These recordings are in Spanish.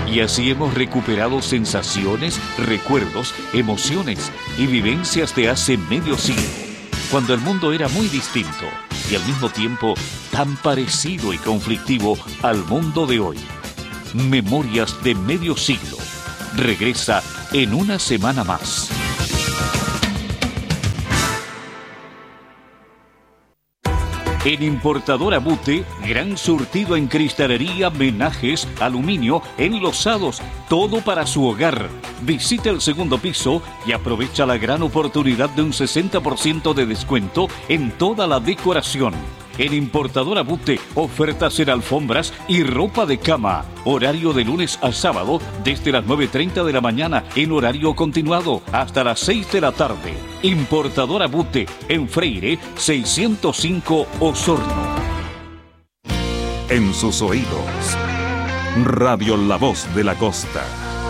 Y así hemos recuperado sensaciones, recuerdos, emociones y vivencias de hace medio siglo, cuando el mundo era muy distinto y al mismo tiempo tan parecido y conflictivo al mundo de hoy. Memorias de medio siglo. Regresa en una semana más. En Importadora Bute, gran surtido en cristalería, menajes, aluminio, enlosados, todo para su hogar. Visite el segundo piso y aprovecha la gran oportunidad de un 60% de descuento en toda la decoración. En Importadora Bute, ofertas en alfombras y ropa de cama. Horario de lunes a sábado, desde las 9:30 de la mañana, en horario continuado, hasta las 6 de la tarde. Importadora Bute, en Freire, 605 Osorno. En sus oídos, Radio La Voz de la Costa.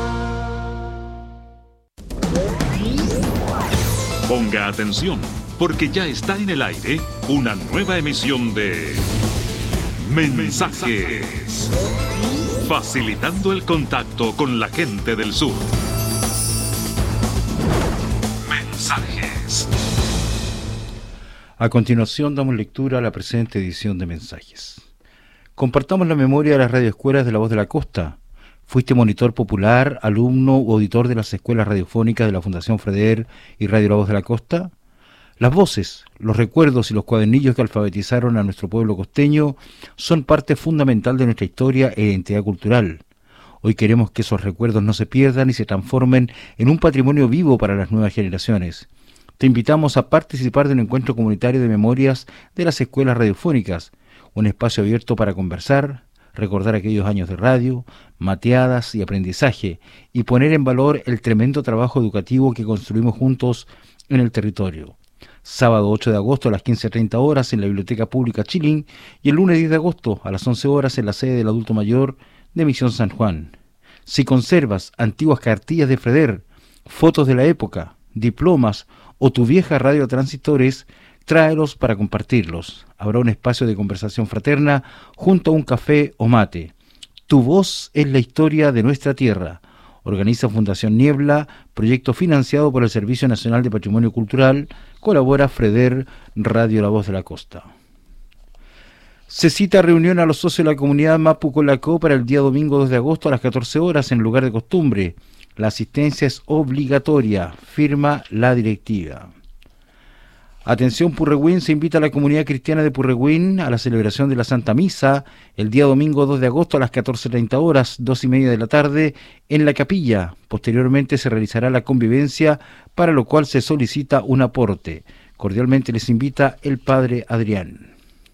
Ponga atención, porque ya está en el aire una nueva emisión de Mensajes, facilitando el contacto con la gente del sur. Mensajes. A continuación damos lectura a la presente edición de Mensajes. Compartamos la memoria de las radioescuelas de La Voz de la Costa. ¿Fuiste monitor popular, alumno u auditor de las escuelas radiofónicas de la Fundación Freder y Radio La Voz de la Costa? Las voces, los recuerdos y los cuadernillos que alfabetizaron a nuestro pueblo costeño son parte fundamental de nuestra historia e identidad cultural. Hoy queremos que esos recuerdos no se pierdan y se transformen en un patrimonio vivo para las nuevas generaciones. Te invitamos a participar de un encuentro comunitario de memorias de las escuelas radiofónicas, un espacio abierto para conversar, recordar aquellos años de radio, mateadas y aprendizaje, y poner en valor el tremendo trabajo educativo que construimos juntos en el territorio. Sábado 8 de agosto a las 15:30 horas en la Biblioteca Pública Chilín y el lunes 10 de agosto a las 11 horas en la sede del Adulto Mayor de Misión San Juan. Si conservas antiguas cartillas de Freder, fotos de la época, diplomas o tu vieja radio transistores, tráelos para compartirlos. Habrá un espacio de conversación fraterna junto a un café o mate. Tu voz es la historia de nuestra tierra. Organiza Fundación Niebla, proyecto financiado por el Servicio Nacional de Patrimonio Cultural. Colabora Freder, Radio La Voz de la Costa. Se cita reunión a los socios de la comunidad Mapu Colacó para el día domingo 2 de agosto a las 14 horas en lugar de costumbre. La asistencia es obligatoria, firma la directiva. Atención Purrehuen, se invita a la comunidad cristiana de Purrehuen a la celebración de la Santa Misa el día domingo 2 de agosto a las 14:30 horas, 2:30 de la tarde, en la capilla. Posteriormente se realizará la convivencia, para lo cual se solicita un aporte. Cordialmente les invita el Padre Adrián.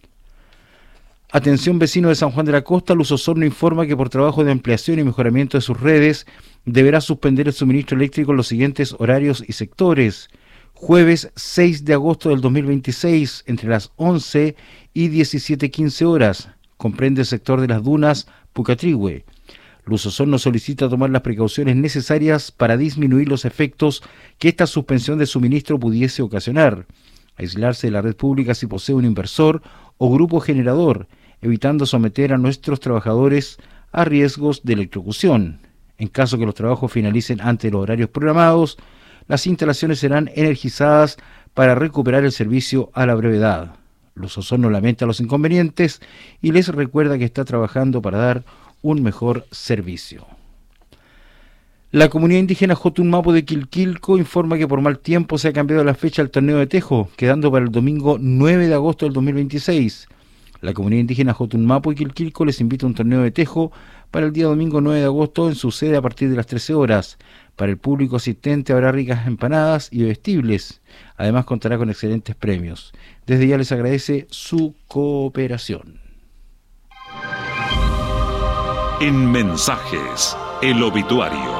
Atención vecino de San Juan de la Costa, Luz Osorno informa que por trabajo de ampliación y mejoramiento de sus redes, deberá suspender el suministro eléctrico en los siguientes horarios y sectores. Jueves 6 de agosto del 2026, entre las 11 y 17:15 horas. Comprende el sector de las dunas Pucatrihue. Luz Osorno solicita tomar las precauciones necesarias para disminuir los efectos que esta suspensión de suministro pudiese ocasionar. Aislarse de la red pública si posee un inversor o grupo generador, evitando someter a nuestros trabajadores a riesgos de electrocución. En caso que los trabajos finalicen antes de los horarios programados, las instalaciones serán energizadas para recuperar el servicio a la brevedad. Luz Osorno lamenta los inconvenientes y les recuerda que está trabajando para dar un mejor servicio. La comunidad indígena Jotunmapu de Quilquilco informa que por mal tiempo se ha cambiado la fecha del torneo de tejo, quedando para el domingo 9 de agosto del 2026. La comunidad indígena Jotunmapu de Quilquilco les invita a un torneo de tejo para el día domingo 9 de agosto en su sede a partir de las 13 horas. Para el público asistente habrá ricas empanadas y bebestibles. Además contará con excelentes premios. Desde ya les agradece su cooperación. En Mensajes, el obituario.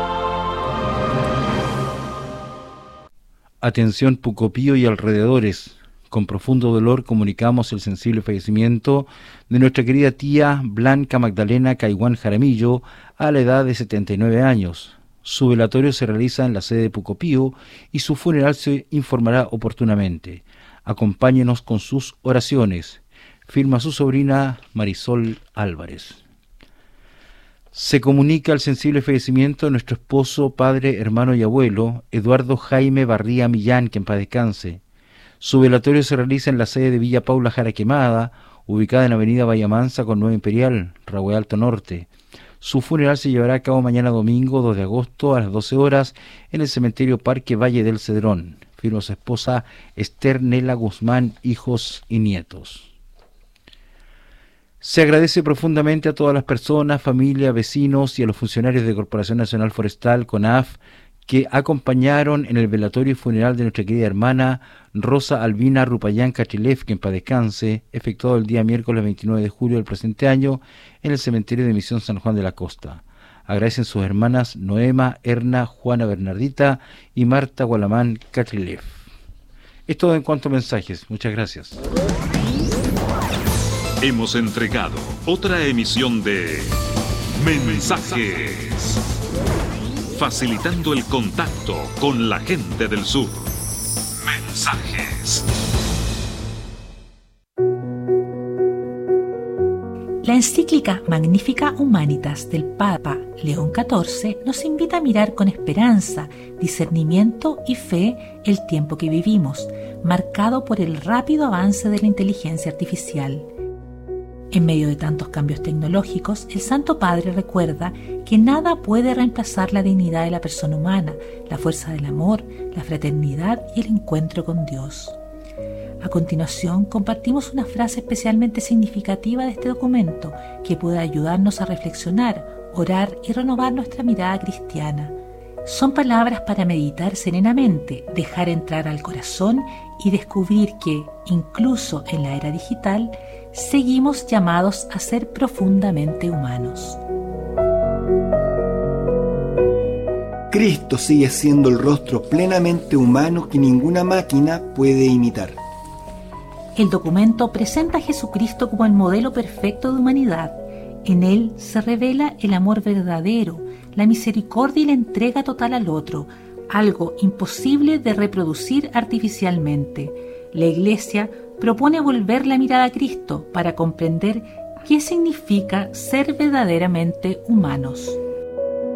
Atención Pucopío y alrededores. Con profundo dolor comunicamos el sensible fallecimiento de nuestra querida tía Blanca Magdalena Caiguán Jaramillo a la edad de 79 años. Su velatorio se realiza en la sede de Pucopío y su funeral se informará oportunamente. Acompáñenos con sus oraciones. Firma su sobrina Marisol Álvarez. Se comunica el sensible fallecimiento de nuestro esposo, padre, hermano y abuelo, Eduardo Jaime Barría Millán, que en paz descanse. Su velatorio se realiza en la sede de Villa Paula Jaraquemada, ubicada en la avenida Vallamansa con 9 Imperial, Rahue Alto Norte. Su funeral se llevará a cabo mañana domingo 2 de agosto a las 12 horas en el cementerio Parque Valle del Cedrón. Firma su esposa Esther Nela Guzmán, hijos y nietos. Se agradece profundamente a todas las personas, familias, vecinos y a los funcionarios de Corporación Nacional Forestal, CONAF, que acompañaron en el velatorio y funeral de nuestra querida hermana Rosa Albina Rupayán Catrilev, que en paz descanse, efectuado el día miércoles 29 de julio del presente año en el cementerio de Misión San Juan de la Costa. Agradecen sus hermanas Noema, Erna, Juana Bernardita y Marta Gualamán Catrilev. Es todo en cuanto a mensajes. Muchas gracias. Hemos entregado otra emisión de Mensajes, facilitando el contacto con la gente del sur. Mensajes. La encíclica Magnifica Humanitas del Papa León XIV nos invita a mirar con esperanza, discernimiento y fe el tiempo que vivimos, marcado por el rápido avance de la inteligencia artificial. En medio de tantos cambios tecnológicos, el Santo Padre recuerda que nada puede reemplazar la dignidad de la persona humana, la fuerza del amor, la fraternidad y el encuentro con Dios. A continuación, compartimos una frase especialmente significativa de este documento que puede ayudarnos a reflexionar, orar y renovar nuestra mirada cristiana. Son palabras para meditar serenamente, dejar entrar al corazón y descubrir que, incluso en la era digital, seguimos llamados a ser profundamente humanos. Cristo sigue siendo el rostro plenamente humano que ninguna máquina puede imitar. El documento presenta a Jesucristo como el modelo perfecto de humanidad. En él se revela el amor verdadero, la misericordia y la entrega total al otro, algo imposible de reproducir artificialmente. La Iglesia propone volver la mirada a Cristo para comprender qué significa ser verdaderamente humanos.